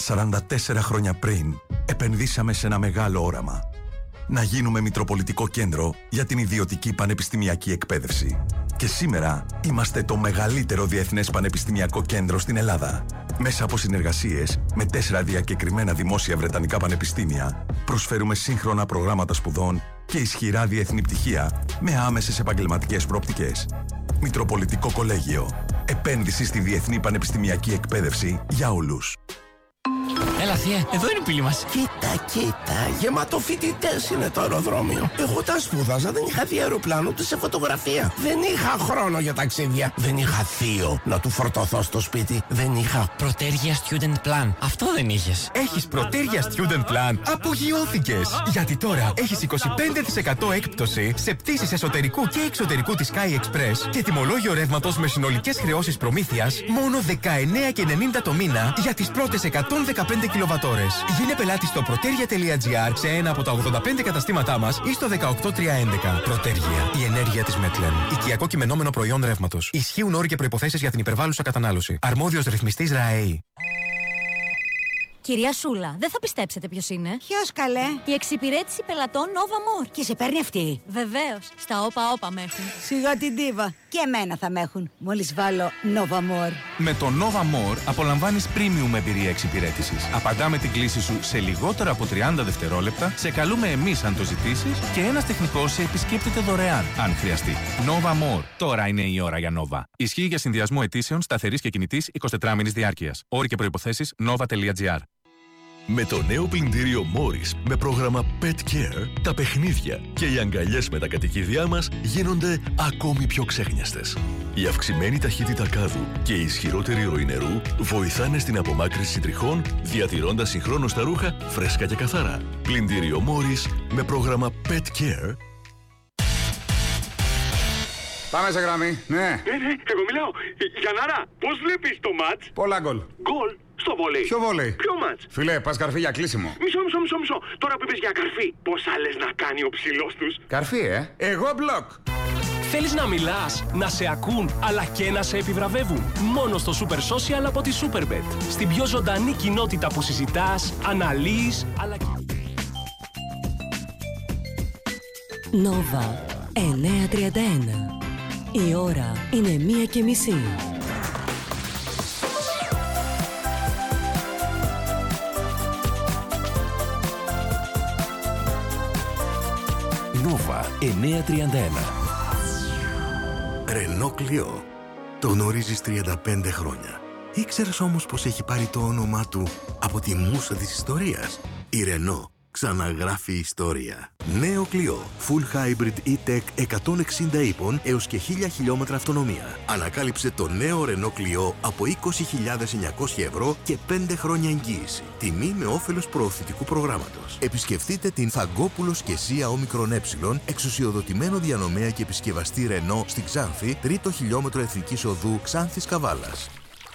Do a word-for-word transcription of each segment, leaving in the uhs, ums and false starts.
σαράντα τέσσερα χρόνια πριν, επενδύσαμε σε ένα μεγάλο όραμα. Να γίνουμε μητροπολιτικό κέντρο για την ιδιωτική πανεπιστημιακή εκπαίδευση. Και σήμερα είμαστε το μεγαλύτερο διεθνές πανεπιστημιακό κέντρο στην Ελλάδα. Μέσα από συνεργασίες με τέσσερα διακεκριμένα δημόσια βρετανικά πανεπιστήμια, προσφέρουμε σύγχρονα προγράμματα σπουδών και ισχυρά διεθνή πτυχία με άμεσες επαγγελματικές προοπτικές. Μητροπολιτικό Κολέγιο. Επένδυση στη διεθνή πανεπιστημιακή εκπαίδευση για όλους. Έλα, θεία, εδώ είναι η πύλη μας. Κοίτα, κοίτα, γεμάτο φοιτητές είναι το αεροδρόμιο. Εγώ τα σπούδαζα, δεν είχα δει αεροπλάνο ούτε σε φωτογραφία. Δεν είχα χρόνο για ταξίδια. Δεν είχα θείο να του φορτωθώ στο σπίτι. Δεν είχα Πρωτέργεια Student Plan. Αυτό δεν είχες. Έχεις Πρωτέργεια Student Plan. Απογειώθηκες. Γιατί τώρα έχεις είκοσι πέντε τοις εκατό έκπτωση σε πτήσεις εσωτερικού και εξωτερικού της Sky Express και τιμολόγιο ρεύματος με συνολικές χρεώσεις προμήθειας μόνο δεκαεννέα και ενενήντα το μήνα για τις πρώτες εκατόν δεκαπέντε κιλοβατόρες. Γίνε πελάτη στο protergia τελεία gr σε ένα από τα ογδόντα πέντε καταστήματά μας ή στο δεκαοκτώ τριακόσια έντεκα. Protergia, η ενέργεια της Μέτλεν. Οικιακό κειμενόμενο προϊόν ρεύματος. Ισχύουν όροι και προϋποθέσεις για την υπερβάλλουσα κατανάλωση. Αρμόδιος ρυθμιστής ΡΑΕΗ. Κυρία Σούλα, δεν θα πιστέψετε ποιος είναι. Ποιος, καλέ? Η εξυπηρέτηση πελατών Nova More. Και σε παίρνει αυτή? Βεβαίως. Στα όπα-όπα με έχουν. Σιγά την ντίβα. Και εμένα θα με έχουν. Μόλις βάλω Nova More. Με το Nova More απολαμβάνεις premium εμπειρία εξυπηρέτησης. Απαντάμε την κλήση σου σε λιγότερα από τριάντα δευτερόλεπτα, σε καλούμε εμείς αν το ζητήσεις και ένας τεχνικός σε επισκέπτεται δωρεάν, αν χρειαστεί. Nova More. Τώρα είναι η ώρα για Nova. Ισχύει για συνδυασμό αιτήσεων σταθερής και κινητής εικοσιτετράωρης διάρκειας. Όροι και προϋποθέσεις nova τελεία gr. Με το νέο πλυντήριο Morris με πρόγραμμα Pet Care, τα παιχνίδια και οι αγκαλιές με τα κατοικίδια μας γίνονται ακόμη πιο ξέχνιαστες. Η αυξημένη ταχύτητα κάδου και η ισχυρότερη ροή νερού βοηθάνε στην απομάκρυνση τριχών, διατηρώντας συγχρόνως τα ρούχα φρέσκα και καθαρά. Πλυντήριο Morris με πρόγραμμα Pet Care. Πάμε σε γραμμή, ναι. Ναι, ναι, εγώ μιλάω. Γιαννάρα, πώς βλέπεις το μάτς? Πολλά γκολ. Γκολ στο βόλεϊ. Ποιο βόλεϊ? Ποιο μάτς? Φίλε, πας καρφί για κλείσιμο. Μισό, μισό, μισό, μισό. Τώρα που είπες για καρφί, πώς άλλες να κάνει ο ψηλός τους? Καρφί, ε. Εγώ μπλοκ. Θέλεις να μιλάς, να σε ακούν, αλλά και να σε επιβραβεύουν? Μόνο στο Super Social από τη Superbet. Στην πιο ζωντανή κοινότητα που συζητάς, αναλύεις, αλλά και... Nova εννιακόσια τριάντα ένα. Η ώρα είναι μία και μισή. Nova εννιακόσια τριάντα ένα. Renault Clio. Το γνωρίζεις τριάντα πέντε χρόνια. Ήξερες όμως πως έχει πάρει το όνομά του από τη μούσα της ιστορίας? Η Renault ξαναγράφει ιστορία. Νέο Clio. Full Hybrid E-Tech εκατόν εξήντα ύπων έως και χίλια χιλιόμετρα αυτονομία. Ανακάλυψε το νέο Renault Clio από είκοσι χιλιάδες εννιακόσια ευρώ και πέντε χρόνια εγγύηση. Τιμή με όφελος προωθητικού προγράμματος. Επισκεφτείτε την Φαγκόπουλος και Σία Όμικρον Ε, εξουσιοδοτημένο διανομέα και επισκευαστή Renault στην Ξάνθη, τρίτο χιλιόμετρο Εθνικής Οδού Ξάνθης Καβάλας.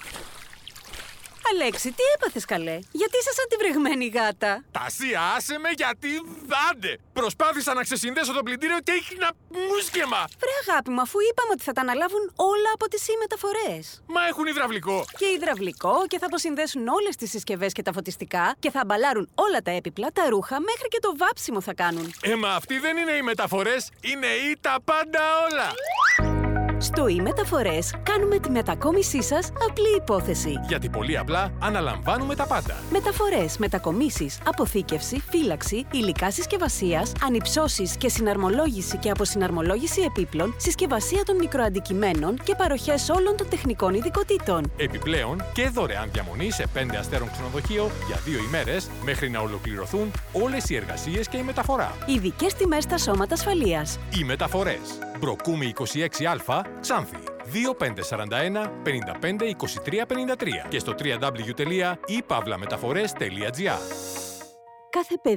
Αλέξη, τι έπαθες, καλέ? Γιατί είσαι σαν τη βρεγμένη γάτα? Τασία, άσε με, γιατί δάντε! Προσπάθησα να ξεσυνδέσω το πλυντήριο και έχει ένα μουσκεμα! Βρε αγάπη μου, αφού είπαμε ότι θα τα αναλάβουν όλα από τις e-μεταφορές. Μα έχουν υδραυλικό. Και υδραυλικό, και θα αποσυνδέσουν όλες τις συσκευές και τα φωτιστικά και θα αμπαλάρουν όλα τα έπιπλα, τα ρούχα, μέχρι και το βάψιμο θα κάνουν. Ε, μα αυτοί δεν είναι οι μεταφορές, είναι ή τα πάντα όλα! Στο e-μεταφορές κάνουμε τη μετακόμισή σας απλή υπόθεση. Γιατί πολύ απλά αναλαμβάνουμε τα πάντα. Μεταφορές, μετακομίσεις, αποθήκευση, φύλαξη, υλικά συσκευασίας, ανυψώσεις και συναρμολόγηση και αποσυναρμολόγηση επίπλων, συσκευασία των μικροαντικειμένων και παροχές όλων των τεχνικών ειδικοτήτων. Επιπλέον και δωρεάν διαμονή σε πέντε αστέρων ξενοδοχείο για δύο ημέρες μέχρι να ολοκληρωθούν όλες οι εργασίες και η μεταφορά. Ειδικές τιμές στα σώματα ασφαλείας. Οι μεταφορές. Μπροκούμη είκοσι έξι Α, Ξάνθη. δύο πέντε τέσσερα ένα πέντε πέντε είκοσι τρία πενήντα τρία και στο double-u double-u double-u τελεία i pavla metaphores τελεία gr. Κάθε παιδί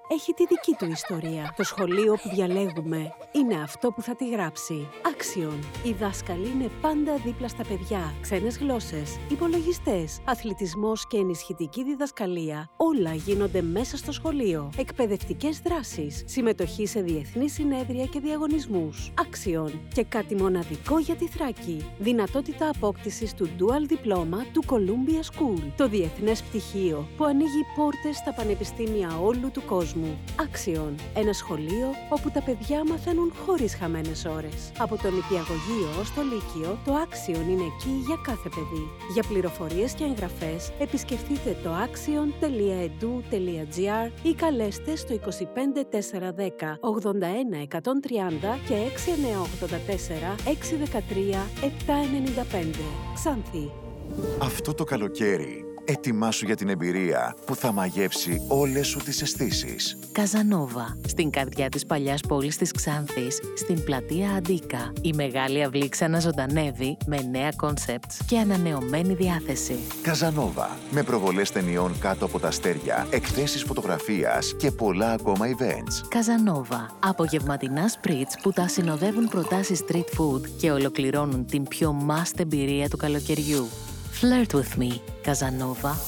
έχει τη δική του ιστορία. Το σχολείο που διαλέγουμε είναι αυτό που θα τη γράψει. Άξιον. Οι δάσκαλοι είναι πάντα δίπλα στα παιδιά. Ξένες γλώσσες, υπολογιστές, αθλητισμός και ενισχυτική διδασκαλία. Όλα γίνονται μέσα στο σχολείο. Εκπαιδευτικές δράσεις, συμμετοχή σε διεθνείς συνέδρια και διαγωνισμούς. Άξιον. Και κάτι μοναδικό για τη Θράκη. Δυνατότητα απόκτησης του Dual Diploma του Columbia School. Το διεθνές πτυχίο που ανοίγει πόρτες στα πανεπιστήμια όλου του κόσμου. Άξιον. Ένα σχολείο όπου τα παιδιά μαθαίνουν χωρίς χαμένες ώρες. Από το νηπιαγωγείο ως το λύκειο, το Άξιον είναι εκεί για κάθε παιδί. Για πληροφορίες και εγγραφές, επισκεφτείτε το axion τελεία edu τελεία gr ή καλέστε στο είκοσι πέντε τετρακόσια δέκα ογδόντα ένα εκατόν τριάντα και έξι εννιά οκτώ τέσσερα έξι ένα τρία επτά εννιά πέντε. Ξάνθη. Αυτό το καλοκαίρι, ετοιμάσου για την εμπειρία που θα μαγεύσει όλες σου τις αισθήσεις. Καζανόβα, στην καρδιά της παλιάς πόλης της Ξάνθης, στην πλατεία Αντίκα. Η μεγάλη αυλή ξαναζωντανεύει με νέα κόνσεπτς και ανανεωμένη διάθεση. Καζανόβα, με προβολές ταινιών κάτω από τα αστέρια, εκθέσεις φωτογραφίας και πολλά ακόμα events. Καζανόβα, απογευματινά σπριτς που τα συνοδεύουν προτάσεις street food και ολοκληρώνουν την πιο must εμπειρία του καλοκαιριού. Flirt with me, Καζανόβα.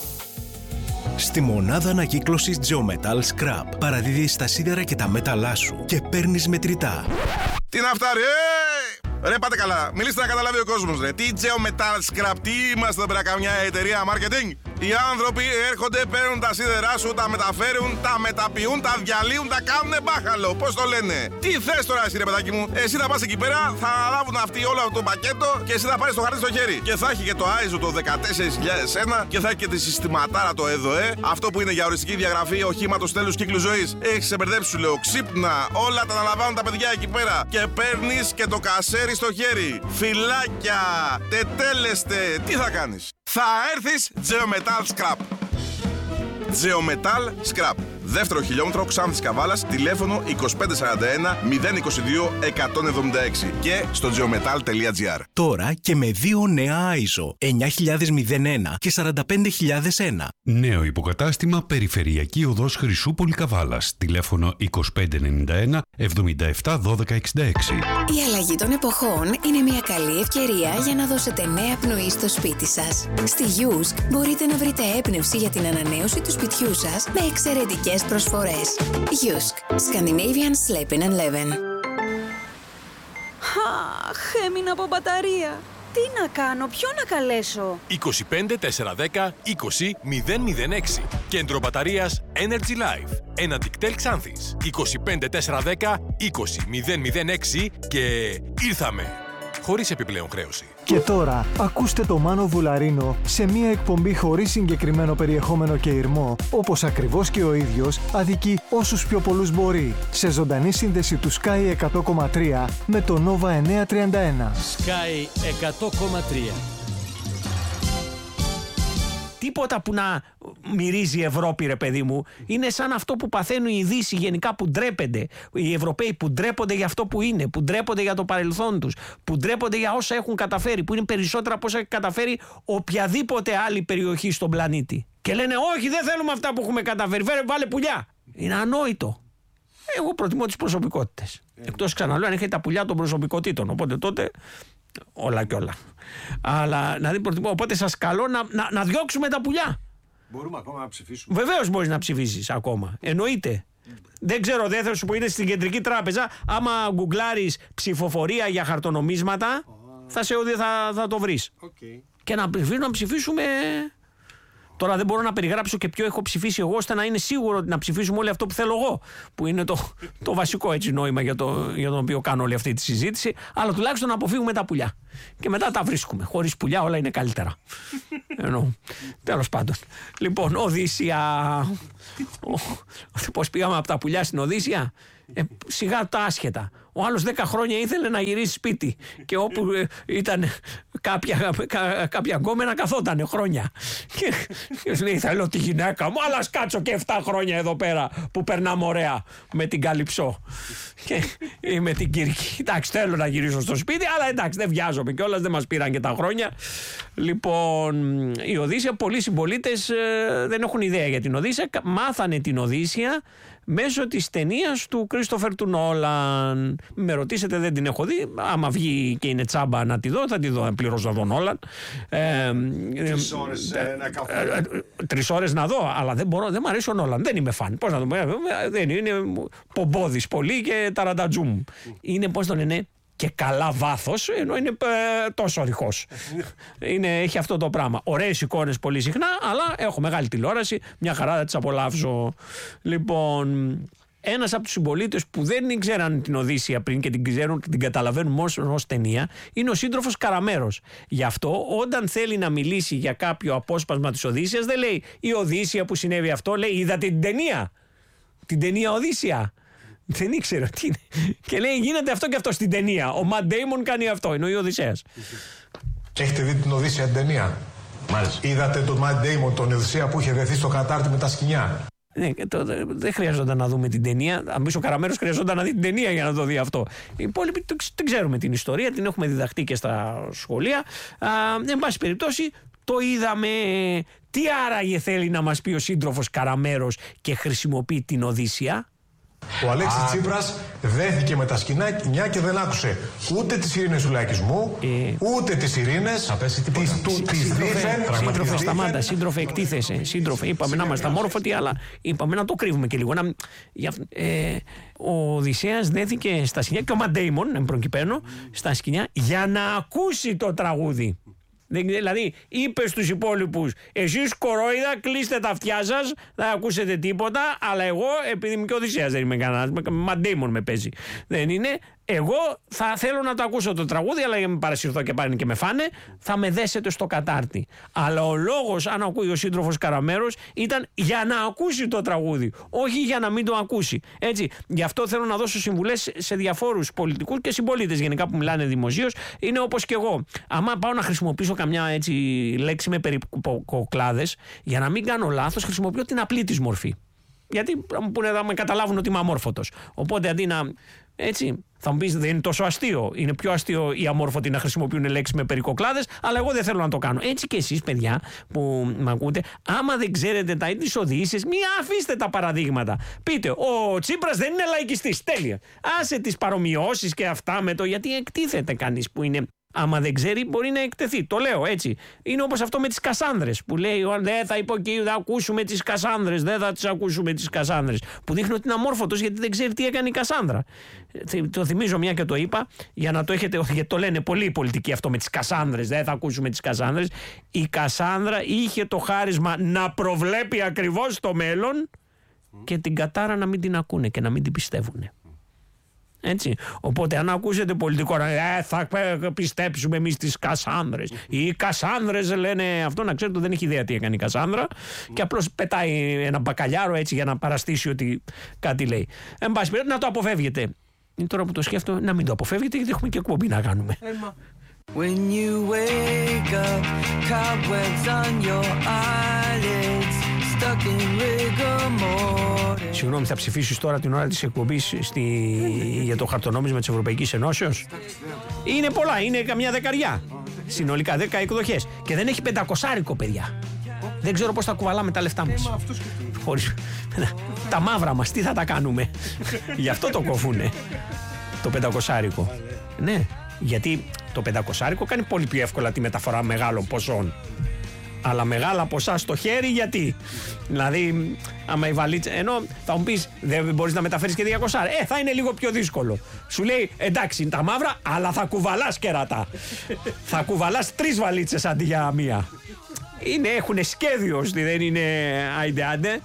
Στη μονάδα ανακύκλωσης Geometal Scrap παραδίδεις τα σίδερα και τα μέταλλά σου και παίρνεις μετρητά. Τι να φτάρει, ε! Ρε πάτε καλά, μιλήστε να καταλάβει ο κόσμος, ρε. Τι Geometal Scrap, τι είμαστε εδώ πέρα, καμιά εταιρεία marketing? Οι άνθρωποι έρχονται, παίρνουν τα σίδερά σου, τα μεταφέρουν, τα μεταποιούν, τα διαλύουν, τα κάνουν μπάχαλο. Πώς το λένε? Τι θες τώρα εσύ, ρε παιδάκι μου? Εσύ θα πας εκεί πέρα, θα αναλάβουν αυτοί όλο αυτό το πακέτο και εσύ θα πάρεις το χαρτί στο χέρι. Και θα έχει και το άι ες ο το δεκατέσσερα χιλιάδες ένα και θα έχει και τη συστηματάρα το ΕΔΟΕ. Αυτό που είναι για οριστική διαγραφή οχήματος τέλους κύκλου ζωής. Έχεις ξεμπερδέψει, σου λέω, ξύπνα. Όλα τα αναλαμβάνουν τα παιδιά εκεί πέρα. Και παίρνεις και το κασέρι στο χέρι. Φυλάκια, τετέλεστε, τι θα κάνεις? Θα έρθεις Geometal Scrap. Geometal Scrap. Δεύτερο χιλιόμετρο Ξάνθης Καβάλας, τηλέφωνο είκοσι πέντε σαράντα ένα μηδέν είκοσι δύο εκατόν εβδομήντα έξι και στο geometal τελεία gr. Τώρα και με δύο νέα άι ες ο εννιά χιλιάδες ένα και σαράντα πέντε χιλιάδες ένα. Νέο υποκατάστημα Περιφερειακή Οδός Χρυσούπολη Καβάλας. Τηλέφωνο είκοσι πέντε ενενήντα ένα εβδομήντα επτά δώδεκα εξήντα έξι. Η αλλαγή των εποχών είναι μια καλή ευκαιρία για να δώσετε νέα πνοή στο σπίτι σας. Στη Γιούσκ μπορείτε να βρείτε έμπνευση για την ανανέωση του σπιτιού σας με εξαιρετικές προσφορές. Γιούσκ, Scandinavian Sleeping and Leven. Αχ, έμεινα από μπαταρία. Τι να κάνω, ποιον να καλέσω? είκοσι πέντε τετρακόσια δέκα είκοσι μηδέν μηδέν έξι. Κέντρο μπαταρίας Energy Life. Ένα Dictel Ξάνθης. είκοσι πέντε τετρακόσια δέκα είκοσι μηδέν μηδέν έξι και ήρθαμε. Χωρίς επιπλέον χρέωση. Και τώρα, ακούστε το Μάνο Βουλαρίνο σε μια εκπομπή χωρίς συγκεκριμένο περιεχόμενο και ηρμό, όπως ακριβώς και ο ίδιος αδικεί όσους πιο πολλούς μπορεί, σε ζωντανή σύνδεση του Sky εκατό κόμμα τρία με το Nova εννιακόσια τριάντα ένα. Sky εκατό κόμμα τρία. Τίποτα που να μυρίζει η Ευρώπη, ρε παιδί μου, είναι σαν αυτό που παθαίνουν η Δύση γενικά, που ντρέπεται. Οι Ευρωπαίοι που ντρέπονται για αυτό που είναι, που ντρέπονται για το παρελθόν τους, που ντρέπονται για όσα έχουν καταφέρει, που είναι περισσότερα από όσα έχει καταφέρει οποιαδήποτε άλλη περιοχή στον πλανήτη. Και λένε, όχι, δεν θέλουμε αυτά που έχουμε καταφέρει, φέρε, βάλε πουλιά. Είναι ανόητο. Εγώ προτιμώ τις προσωπικότητες. Yeah. Εκτός, ξαναλέω, αν έχετε τα πουλιά των προσωπικότητων. Οπότε τότε όλα και όλα. Αλλά να δει προτιμώ. Οπότε σας καλώ να, να, να διώξουμε τα πουλιά. Μπορούμε ακόμα να ψηφίσουμε. Βεβαίως μπορείς να ψηφίσεις ακόμα. Εννοείται. Mm. Δεν ξέρω, δεν θα σου πω, είναι στην Κεντρική Τράπεζα. Άμα γκουγκλάρεις ψηφοφορία για χαρτονομίσματα, oh. θα, σε, θα, θα το βρεις. Okay. Και να, να ψηφίσουμε. Τώρα δεν μπορώ να περιγράψω και ποιο έχω ψηφίσει εγώ, ώστε να είναι σίγουρο ότι να ψηφίσουμε όλοι αυτό που θέλω εγώ. Που είναι το, το βασικό έτσι νόημα για το, για το οποίο κάνω όλη αυτή τη συζήτηση. Αλλά τουλάχιστον να αποφύγουμε τα πουλιά. Και μετά τα βρίσκουμε. Χωρίς πουλιά όλα είναι καλύτερα. Εννοώ. Τέλος πάντων. Λοιπόν, Οδύσσια. Πώς πήγαμε από τα πουλιά στην Οδύσσια? Ε, σιγά τα άσχετα. Ο άλλος δέκα χρόνια ήθελε να γυρίσει σπίτι. Και όπου ε, ήταν κάποια, κα, κάποια γκόμενα καθότανε χρόνια. Και, και λέει, θέλω τη γυναίκα μου, αλλά σκάτσω και επτά χρόνια εδώ πέρα που περνάμε ωραία με την Καλυψό. Και ή με την Κύρκη. Εντάξει, θέλω να γυρίσω στο σπίτι, αλλά εντάξει, δεν βιάζομαι κιόλας, δεν μας πήραν και τα χρόνια. Λοιπόν, η Οδύσσεια, πολλοί συμπολίτες ε, δεν έχουν ιδέα για την Οδύσσεια. Μάθανε την Οδύσσεια μέσω της ταινίας του Κρίστοφερ του Νόλαν. Με ρωτήσετε, δεν την έχω δει. Άμα βγει και είναι τσάμπα να τη δω, θα τη δω. Πληρώσω να δω Νόλαν. Ε, Τρεις ώρες ε, να καφέ. Τρεις ώρες να δω, αλλά δεν μπορώ, δεν μου αρέσει ο Νόλαν. Δεν είμαι φαν. Πώς να το πω, δεν είναι πομπόδης πολύ και ταραντατζούμ. Είναι, πώς το λένε, και καλά βάθος, ενώ είναι ε, τόσο ρηχός. είναι, έχει αυτό το πράγμα. Ωραίες εικόνες πολύ συχνά, αλλά έχω μεγάλη τηλεόραση, μια χαρά θα τις απολαύσω. Λοιπόν, ένας από τους συμπολίτες που δεν ήξεραν την Οδύσσεια πριν και την ξέρουν και την καταλαβαίνουν ως, ως ταινία, είναι ο σύντροφος Καραμέρος. Γι' αυτό, όταν θέλει να μιλήσει για κάποιο απόσπασμα της Οδύσσειας, δεν λέει η Οδύσσεια που συνέβη αυτό, λέει είδατε την ταινία. Την ταινία Οδύσσεια. Δεν ήξερα τι είναι. Και λέει γίνεται αυτό και αυτό στην ταινία. Ο Ματ Ντέιμον κάνει αυτό, εννοεί ο Οδυσσέας. Έχετε δει την Οδύσσεια την ταινία? Μάλιστα. Είδατε τον Ματ Ντέιμον, τον Οδυσσέα που είχε δεθεί στο κατάρτι με τα σκοινιά? Ναι, το, το, δεν χρειαζόταν να δούμε την ταινία. Αν πει ο Καραμέρος χρειαζόταν να δει την ταινία για να το δει αυτό. Οι υπόλοιποι δεν ξέρουμε την ιστορία, την έχουμε διδαχτεί και στα σχολεία. Α, εν πάση περιπτώσει, το είδαμε. Τι άραγε θέλει να μας πει ο σύντροφος Καραμέρος και χρησιμοποιεί την Οδύσσια? Ο Αλέξης Τσίπρας δέθηκε με τα σκοινιά και δεν άκουσε ούτε τις ειρήνες του λαϊκισμού, ε... ούτε τις ειρήνες της δίθεν. Σύντροφε, σταμάτα, σύντροφε, εκτίθεσαι. Σύντροφε, είπαμε να είμαστε αμόρφωτοι, αλλά είπαμε να το κρύβουμε και λίγο. Να... Ε, ο Οδυσσέας δέθηκε στα σκοινιά και ο Ματ Ντέιμον, εν προκειμένου, στα σκοινιά για να ακούσει το τραγούδι. Δηλαδή, είπε στους υπόλοιπους, εσείς κορόιδα, κλείστε τα αυτιά σας, δεν ακούσετε τίποτα. Αλλά εγώ, επειδή είμαι και Οδυσσέας, δεν είμαι κανένας, Ματ Ντέιμον με παίζει. Δεν είναι. Εγώ θα θέλω να το ακούσω το τραγούδι, αλλά για να μην παρασυρθώ και πάνε και με φάνε, θα με δέσετε στο κατάρτι. Αλλά ο λόγος, αν ακούει ο σύντροφος Καραμέρος, ήταν για να ακούσει το τραγούδι, όχι για να μην το ακούσει. Έτσι, γι' αυτό θέλω να δώσω συμβουλές σε διαφόρους πολιτικούς και συμπολίτες γενικά που μιλάνε δημοσίως. Είναι όπως και εγώ. Άμα πάω να χρησιμοποιήσω καμιά έτσι λέξη με περικοκλάδες, για να μην κάνω λάθος, χρησιμοποιώ την απλή της μορφή. Γιατί μου πούνε να με καταλάβουν ότι είμαι αμόρφωτος. Οπότε αντί να. Έτσι, θα μου πεις δεν είναι τόσο αστείο. Είναι πιο αστείο οι αμόρφωτοι να χρησιμοποιούν λέξεις με περικοκλάδες, αλλά εγώ δεν θέλω να το κάνω. Έτσι και εσείς, παιδιά που με ακούτε, άμα δεν ξέρετε τα ίδιες Οδύσσειες, μην αφήστε τα παραδείγματα. Πείτε, ο Τσίπρας δεν είναι λαϊκιστής. Τέλεια. Άσε τις παρομοιώσεις και αυτά με το γιατί εκτίθεται κανείς που είναι. Άμα δεν ξέρει, μπορεί να εκτεθεί. Το λέω έτσι. Είναι όπως αυτό με τις Κασάνδρες. Που λέει, δεν θα υποκύει, θα ακούσουμε τις Κασάνδρες. Δεν θα τις ακούσουμε τις Κασάνδρες. Που δείχνει ότι είναι αμόρφωτος γιατί δεν ξέρει τι έκανε η Κασάνδρα. Το θυμίζω μια και το είπα, για να το έχετε. Γιατί το λένε πολλοί οι πολιτικοί αυτό με τις Κασάνδρες. Δεν θα ακούσουμε τις Κασάνδρες. Η Κασάνδρα είχε το χάρισμα να προβλέπει ακριβώς το μέλλον και την κατάρα να μην την ακούνε και να μην την πιστεύουν. Έτσι. Οπότε αν ακούσετε πολιτικό ε, θα πιστέψουμε εμείς τις Κασάνδρες. Οι Κασάνδρες λένε αυτό, να ξέρετε δεν έχει ιδέα τι έκανε η Κασάνδρα και απλώς πετάει ένα μπακαλιάρο έτσι για να παραστήσει ότι κάτι λέει. Εν πάση περιπτώσει να το αποφεύγετε. Είναι τώρα που το σκέφτομαι να μην το αποφεύγετε γιατί έχουμε και εκπομπή να κάνουμε. When you wake up, cobwebs on your eyelids, stuck in rigor mortis. Συγγνώμη, θα ψηφίσεις τώρα την ώρα της εκπομπής στη... για το χαρτονόμισμα της Ευρωπαϊκής Ενώσεως? Είναι πολλά, είναι καμιά δεκαριά. Συνολικά δέκα εκδοχές. Και δεν έχει πεντακοσάρικο, παιδιά. Δεν ξέρω πώς θα κουβαλάμε τα λεφτά μας. Χωρίς... τα μαύρα μας, τι θα τα κάνουμε? Γι' αυτό το κόβουνε. Το πεντακοσάρικο. Ναι. Γιατί το πεντακοσάρικο κάνει πολύ πιο εύκολα τη μεταφορά μεγάλων ποσών. Αλλά μεγάλα ποσά στο χέρι γιατί? Δηλαδή, άμα η βαλίτσα. Ενώ θα μου πεις, δεν μπορείς να μεταφέρεις και διακόσια. Ε, θα είναι λίγο πιο δύσκολο. Σου λέει, εντάξει, είναι τα μαύρα, αλλά θα κουβαλάς κερατά. Θα κουβαλάς τρεις βαλίτσες αντί για μία. Είναι, έχουνε σχέδιο, δεν είναι άιντε άντε.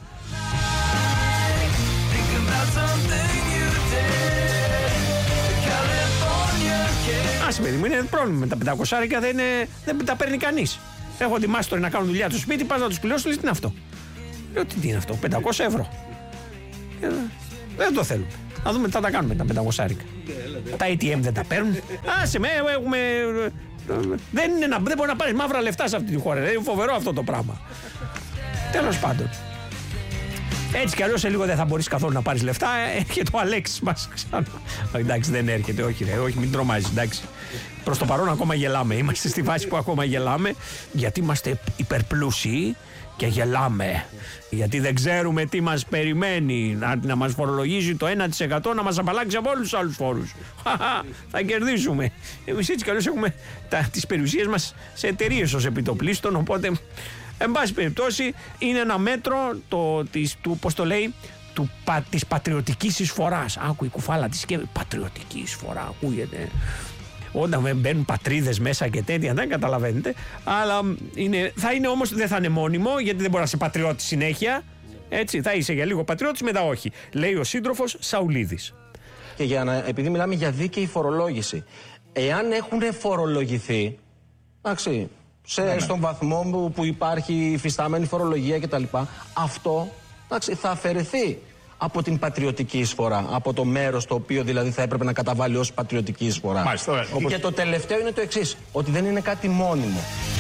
Άσε παιδί μου, είναι πρόβλημα με τα πεντακόσια, δεν, δεν τα παίρνει κανείς. Έχω τη μάστορη να κάνουν δουλειά του σπίτι, πας να τους πληρώσεις, λες τι είναι αυτό. Λέω τι είναι αυτό, πεντακόσια ευρώ. Ε, δεν το θέλουμε. Να δούμε τι θα τα κάνουμε τα πεντακόσια. Τα έι τι εμ δεν τα παίρνουν. Άσε με, έχουμε. Δεν, είναι να, δεν μπορεί να πάρεις μαύρα λεφτά σε αυτή τη χώρα. Είναι φοβερό αυτό το πράγμα. Τέλος πάντων. Έτσι κι αλλιώς σε λίγο δεν θα μπορείς καθόλου να πάρεις λεφτά. Έρχεται ο Αλέξης μας ξανά. Εντάξει, δεν έρχεται, όχι ρε, όχι, μην τρομάζεις, εντάξει. Προς το παρόν ακόμα γελάμε. Είμαστε στη φάση που ακόμα γελάμε, γιατί είμαστε υπερπλούσιοι και γελάμε. Γιατί δεν ξέρουμε τι μας περιμένει. Να, να μας φορολογήσει το ένα τοις εκατό, να μας απαλλάξει από όλους τους άλλους φόρους. Θα κερδίσουμε. Εμείς έτσι κι αλλιώς έχουμε τα, τις περιουσίες μας σε εταιρείες ως επιτοπλίστων, οπότε. Εν πάση περιπτώσει, είναι ένα μέτρο το, της, του, πώς το λέει, του, πα, της πατριωτικής εισφοράς. Άκου η κουφάλα της σκέψης. Πατριωτική εισφορά, ακούγεται. Όταν μπαίνουν πατρίδες μέσα και τέτοια, δεν καταλαβαίνετε. Αλλά είναι, θα είναι όμως, δεν θα είναι μόνιμο, γιατί δεν μπορεί να είσαι πατριώτης συνέχεια. Έτσι, θα είσαι για λίγο πατριώτης, μετά όχι. Λέει ο σύντροφος Σαουλίδης. Και για να, επειδή μιλάμε για δίκαιη φορολόγηση, εάν έχουν φορολογηθεί, εντάξει, σε, ναι, στον βαθμό που υπάρχει υφιστάμενη φορολογία κτλ. Αυτό, εντάξει, θα αφαιρεθεί από την πατριωτική εισφορά. Από το μέρος το οποίο δηλαδή θα έπρεπε να καταβάλει ως πατριωτική εισφορά. Μάλιστα, όπως... Και το τελευταίο είναι το εξής, ότι δεν είναι κάτι μόνιμο.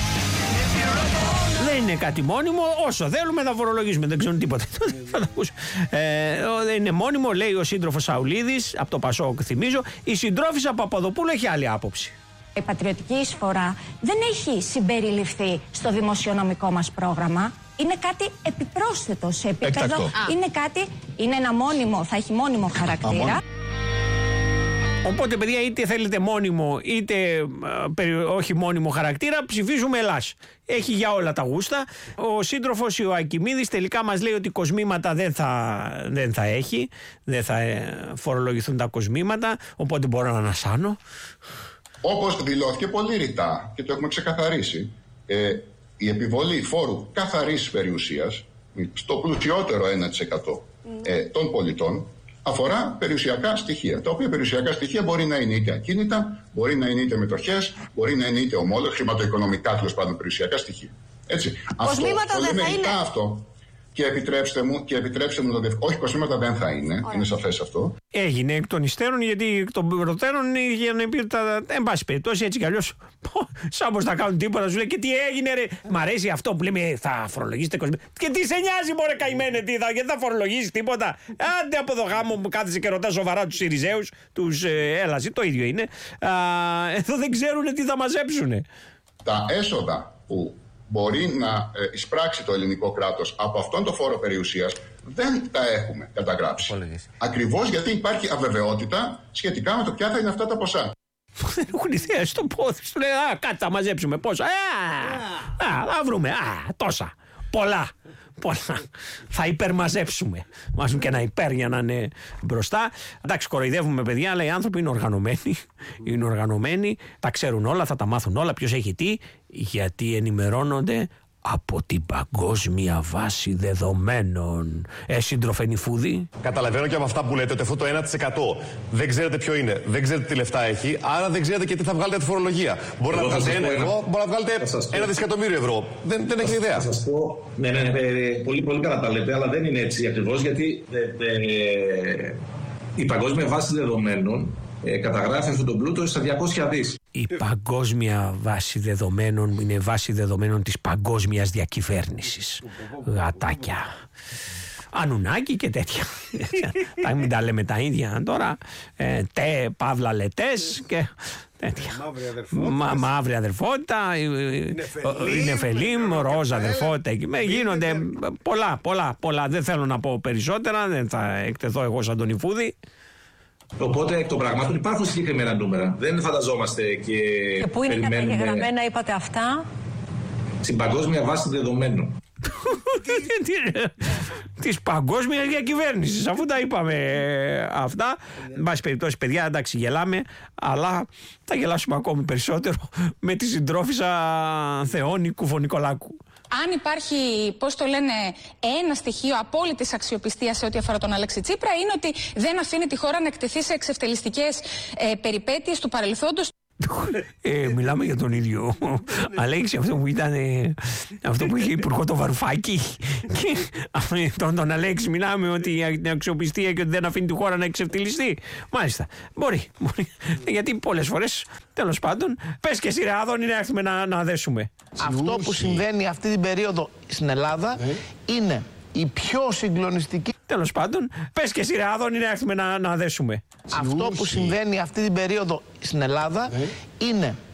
Δεν είναι κάτι μόνιμο, όσο θέλουμε θα φορολογήσουμε, δεν ξέρουν τίποτα. ε, δεν είναι μόνιμο, λέει ο σύντροφος Σαουλίδης, από το Πασόκ θυμίζω. Η συντρόφισσα Παπαδοπούλου έχει άλλη άποψη. Η πατριωτική εισφορά δεν έχει συμπεριληφθεί στο δημοσιονομικό μας πρόγραμμα. Είναι κάτι επιπρόσθετο σε επίπεδο. Είναι κάτι, είναι ένα μόνιμο, θα έχει μόνιμο χαρακτήρα. Οπότε, παιδιά, είτε θέλετε μόνιμο, είτε ε, όχι μόνιμο χαρακτήρα, ψηφίζουμε Ελλάς. Έχει για όλα τα γούστα. Ο σύντροφος Ιωακιμίδης τελικά μας λέει ότι κοσμήματα δεν θα, δεν θα έχει. Δεν θα ε, φορολογηθούν τα κοσμήματα. Οπότε μπορώ να ανασάνω. Όπως δηλώθηκε πολύ ρητά και το έχουμε ξεκαθαρίσει, ε, η επιβολή φόρου καθαρής περιουσίας στο πλουσιότερο ένα τοις εκατό ε, των πολιτών αφορά περιουσιακά στοιχεία. Τα οποία περιουσιακά στοιχεία μπορεί να είναι είτε ακίνητα, μπορεί να είναι είτε μετοχές, μπορεί να είναι είτε ομόλογα, χρηματοοικονομικά τέλος πάντων περιουσιακά στοιχεία. Έτσι. Αυτό, το λέμε ρητά αυτό. Και επιτρέψτε μου, και επιτρέψτε μου να το διευκρινίσω. Όχι, κοσμήματα δεν θα είναι, Ωραία. Είναι σαφές αυτό. Έγινε εκ των υστέρων, γιατί εκ των προτέρων για να πει τα. Εν πάση περιπτώσει, έτσι κι αλλιώς. Σαν πως θα κάνουν τίποτα, σου λέει και τι έγινε, ρε. Μ' αρέσει αυτό που λέμε, θα φορολογήσετε κοσμήματα. Και τι σε νοιάζει, μωρέ καημένε, τι θα, γιατί θα φορολογήσει τίποτα. Άντε από το γάμο που κάθεσαι και ρωτά σοβαρά του Σιριζέους, του ε, Έλαζη, το ίδιο είναι. Α, εδώ δεν ξέρουν τι θα μαζέψουν. Τα έσοδα που μπορεί να εισπράξει το ελληνικό κράτος από αυτόν το φόρο περιουσίας δεν τα έχουμε καταγράψει. Ακριβώς γιατί υπάρχει αβεβαιότητα σχετικά με το ποια θα είναι αυτά τα ποσά. Δεν έχουν ιδέα στο πόδι του. Λέει, α, κάτι θα μαζέψουμε. Πόσα. Α, α, θα βρούμε. Α, τόσα. Πολλά. Πολλά. Θα υπερμαζέψουμε. Βάζουν και ένα υπέρ για να είναι μπροστά. Εντάξει, κοροϊδεύουμε παιδιά, αλλά οι άνθρωποι είναι οργανωμένοι. Είναι οργανωμένοι, τα ξέρουν όλα, θα τα μάθουν όλα. Ποιος έχει τι, γιατί ενημερώνονται από την παγκόσμια βάση δεδομένων. Ε, σύντροφε Νιφούδη. Καταλαβαίνω και από αυτά που λέτε ότι αυτό το ένα τοις εκατό δεν ξέρετε ποιο είναι, δεν ξέρετε τι λεφτά έχει, άρα δεν ξέρετε και τι θα βγάλετε τη φορολογία. Μπορεί να βγάλετε ένα ευρώ, μπορεί να βγάλετε ένα δισεκατομμύριο ευρώ. Δεν, δεν έχετε ιδέα. Θα σας πω, ναι, ναι, ναι, πολύ, πολύ καλά τα λέτε, αλλά δεν είναι έτσι ακριβώς, γιατί ε, ε, η παγκόσμια βάση δεδομένων ε, καταγράφει αυτόν τον πλούτο στα διακόσια δις. Η παγκόσμια βάση δεδομένων είναι βάση δεδομένων της παγκόσμιας διακυβέρνησης. Γατάκια. Ανουνάκι και τέτοια. Τα μην τα λέμε τα ίδια τώρα. Ε, τε, παύλα λετές και τέτοια. Μα, μαύρη αδερφότητα. Είναι φελίμ, ροζ αδερφότητα. Γίνονται πολλά, πολλά, πολλά. Δεν θέλω να πω περισσότερα. Δεν θα εκτεθώ εγώ σαν τον Ιφούδη. Οπότε εκ των πραγμάτων υπάρχουν συγκεκριμένα νούμερα. Δεν φανταζόμαστε και. Και πού είναι καταγεγραμμένα, είπατε αυτά. Στην παγκόσμια βάση δεδομένων. Της παγκόσμιας διακυβέρνησης, αφού τα είπαμε αυτά. Εν πάση περιπτώσει, παιδιά, εντάξει, γελάμε, αλλά θα γελάσουμε ακόμη περισσότερο με τη συντρόφισσα Θεόνη Κουφονικολάκου. Αν υπάρχει, πώς το λένε, ένα στοιχείο απόλυτης αξιοπιστίας σε ό,τι αφορά τον Αλέξη Τσίπρα, είναι ότι δεν αφήνει τη χώρα να εκτεθεί σε εξευτελιστικές ε, περιπέτειες του παρελθόντος. Ε, μιλάμε για τον ίδιο. Αλέξη, αυτό που ήταν. Ε, αυτό που είχε υπουργό το Βαρουφάκη. Και τον, τον Αλέξη μιλάμε ότι για την αξιοπιστία και ότι δεν αφήνει τη χώρα να εξευτελιστεί. Μάλιστα. Μπορεί. μπορεί. Γιατί πολλές φορές, τέλος πάντων, πες και εσύ ρε Άδωνη να έρθουμε να, να δέσουμε. Αυτό που συμβαίνει αυτή την περίοδο στην Ελλάδα είναι η πιο συγκλονιστική. Τέλος πάντων, πες και εσύ ρε Άδωνη να έρθουμε να, να δέσουμε. Αυτό που συμβαίνει αυτή την περίοδο στην Ελλάδα είναι